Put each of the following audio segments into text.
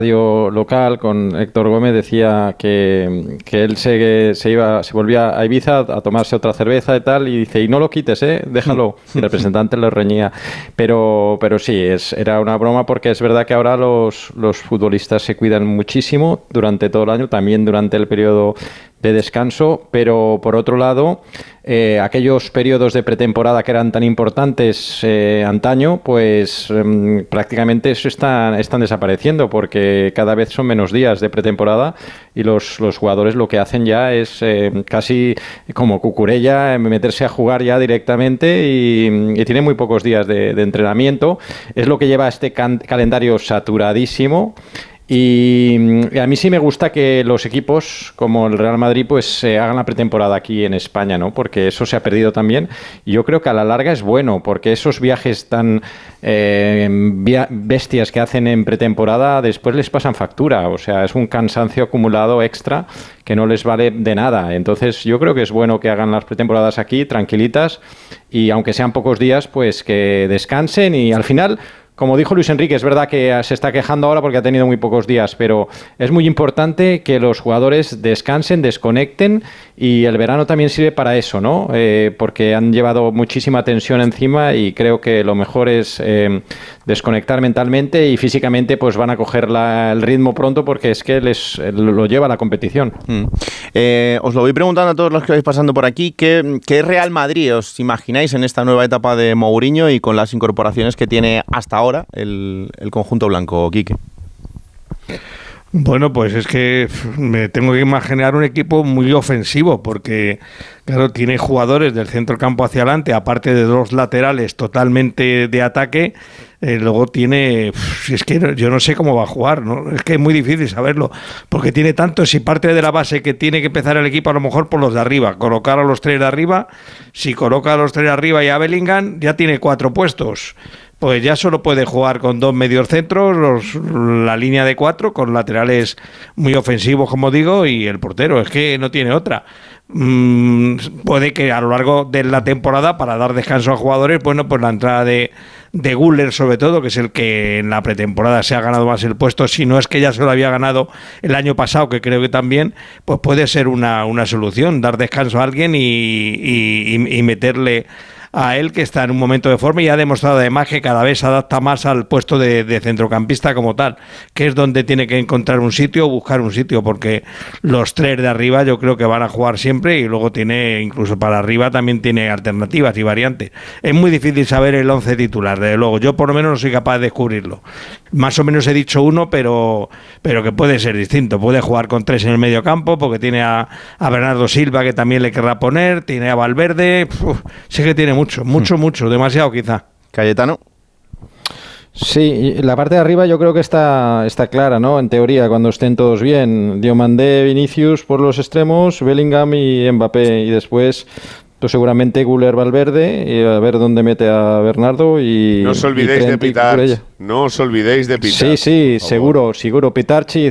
radio local con Héctor Gómez decía que él se volvía a Ibiza a tomarse otra cerveza y tal, y dice, y no lo quites, déjalo. Y el representante le reñía. Pero sí, era una broma, porque es verdad que ahora los futbolistas se cuidan muchísimo durante todo el año, también durante el periodo de descanso, pero por otro lado, aquellos periodos de pretemporada que eran tan importantes antaño, pues prácticamente eso están desapareciendo, porque cada vez son menos días de pretemporada y los jugadores lo que hacen ya es casi como Cucurella, meterse a jugar ya directamente, y tiene muy pocos días de entrenamiento. Es lo que lleva este calendario saturadísimo. Y a mí sí me gusta que los equipos como el Real Madrid pues hagan la pretemporada aquí en España, ¿no? Porque eso se ha perdido también. Y yo creo que a la larga es bueno, porque esos viajes tan bestias que hacen en pretemporada después les pasan factura. O sea, es un cansancio acumulado extra que no les vale de nada. Entonces yo creo que es bueno que hagan las pretemporadas aquí tranquilitas, y aunque sean pocos días, pues que descansen. Y al final, como dijo Luis Enrique, es verdad que se está quejando ahora porque ha tenido muy pocos días, pero es muy importante que los jugadores descansen, desconecten, y el verano también sirve para eso, ¿no? Porque han llevado muchísima tensión encima, y creo que lo mejor es desconectar mentalmente, y físicamente pues van a coger el ritmo pronto, porque es que lo lleva la competición. Os lo voy preguntando a todos los que vais pasando por aquí, ¿qué Real Madrid os imagináis en esta nueva etapa de Mourinho y con las incorporaciones que tiene hasta ahora el conjunto blanco, Quique? Bueno, pues es que me tengo que imaginar un equipo muy ofensivo, porque claro, tiene jugadores del centro campo hacia adelante, aparte de dos laterales totalmente de ataque. Luego tiene, es que yo no sé cómo va a jugar, ¿no? Es que es muy difícil saberlo, porque tiene tanto. Si parte de la base que tiene que empezar el equipo a lo mejor por los de arriba, colocar a los tres de arriba. Si coloca a los tres de arriba y a Bellingham, ya tiene 4 puestos. Pues ya solo puede jugar con 2 mediocentros, la línea de 4, con laterales muy ofensivos, como digo, y el portero. Es que no tiene otra. Puede que a lo largo de la temporada, para dar descanso a jugadores, bueno, pues la entrada de Güler, sobre todo, que es el que en la pretemporada se ha ganado más el puesto, si no es que ya se lo había ganado el año pasado, que creo que también, pues puede ser una solución, dar descanso a alguien y meterle a él, que está en un momento de forma y ha demostrado además que cada vez se adapta más al puesto de centrocampista como tal, que es donde tiene que encontrar un sitio o buscar un sitio, porque los tres de arriba yo creo que van a jugar siempre, y luego tiene, incluso para arriba también tiene alternativas y variantes. Es muy difícil saber el 11 titular, desde luego. Yo por lo menos no soy capaz de descubrirlo. Más o menos he dicho uno, pero que puede ser distinto. Puede jugar con 3 en el medio campo, porque tiene a Bernardo Silva, que también le querrá poner, tiene a Valverde. Sé que tiene mucho, demasiado quizá. Cayetano. Sí, la parte de arriba yo creo que está clara, ¿no? En teoría, cuando estén todos bien. Diomandé, Vinicius por los extremos, Bellingham y Mbappé, y después pues seguramente Güler, Valverde, y a ver dónde mete a Bernardo y... No os olvidéis de pitar. No os olvidéis de pitar. Sí, seguro. Pitarchi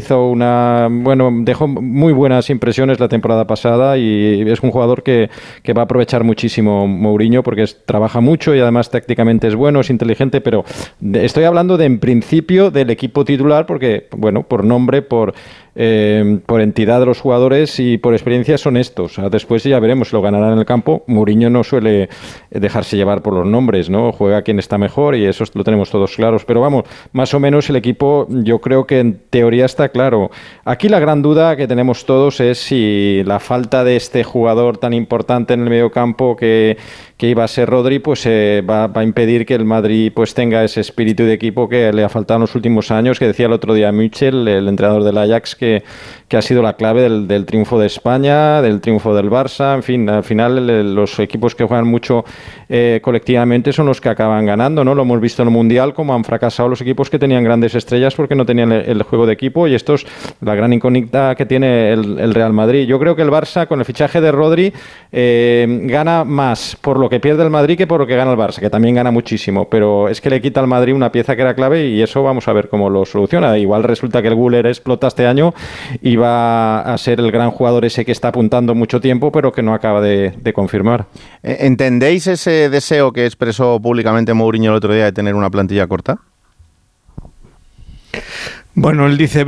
dejó muy buenas impresiones la temporada pasada, y es un jugador que va a aprovechar muchísimo Mourinho, porque trabaja mucho y además tácticamente es bueno, es inteligente, pero estoy hablando en principio del equipo titular, porque, bueno, por nombre, por entidad de los jugadores y por experiencia son estos. Después ya veremos, lo ganarán en el campo. Mourinho no suele dejarse llevar por los nombres, ¿no? Juega quien está mejor, y eso lo tenemos todos claros. Pero vamos, más o menos el equipo yo creo que en teoría está claro. Aquí la gran duda que tenemos todos es si la falta de este jugador tan importante en el mediocampo que iba a ser Rodri, pues va a impedir que el Madrid pues tenga ese espíritu de equipo que le ha faltado en los últimos años, que decía el otro día Müchel, el entrenador del Ajax, que ha sido la clave del triunfo de España, del triunfo del Barça. En fin, al final los equipos que juegan mucho colectivamente son los que acaban ganando, ¿no? Lo hemos visto en el Mundial, como han fracasado los equipos que tenían grandes estrellas porque no tenían el juego de equipo, y esto es la gran incógnita que tiene el Real Madrid. Yo creo que el Barça, con el fichaje de Rodri, gana más por lo que pierde el Madrid que por lo que gana el Barça, que también gana muchísimo, pero es que le quita al Madrid una pieza que era clave, y eso vamos a ver cómo lo soluciona. Igual resulta que el Güler explota este año y va a ser el gran jugador ese que está apuntando mucho tiempo, pero que no acaba de confirmar. ¿Entendéis ese deseo que expresó públicamente Mourinho el otro día de tener una plantilla corta? Bueno, él dice